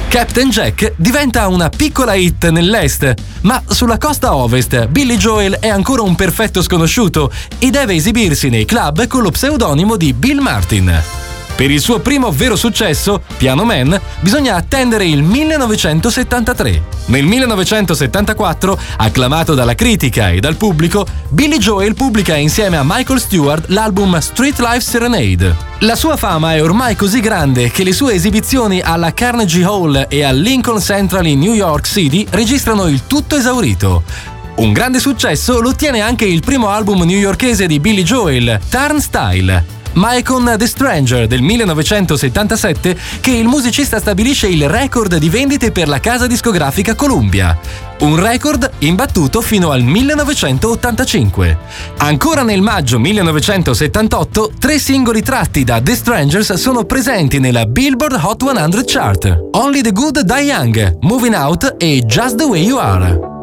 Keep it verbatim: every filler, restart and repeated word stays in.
Captain Jack diventa una piccola hit nell'est, ma sulla costa ovest Billy Joel è ancora un perfetto sconosciuto e deve esibirsi nei club con lo pseudonimo di Bill Martin. Per il suo primo vero successo, Piano Man, bisogna attendere il millenovecentosettantatré. Nel millenovecentosettantaquattro, acclamato dalla critica e dal pubblico, Billy Joel pubblica insieme a Michael Stewart l'album Street Life Serenade. La sua fama è ormai così grande che le sue esibizioni alla Carnegie Hall e al Lincoln Central in New York City registrano il tutto esaurito. Un grande successo lo ottiene anche il primo album newyorkese di Billy Joel, Turnstile. Ma è con The Stranger del millenovecentosettantasette che il musicista stabilisce il record di vendite per la casa discografica Columbia. Un record imbattuto fino al millenovecentottantacinque. Ancora nel maggio millenovecentosettantotto, tre singoli tratti da The Strangers sono presenti nella Billboard Hot cento Chart: Only the Good Die Young, Moving Out e Just the Way You Are.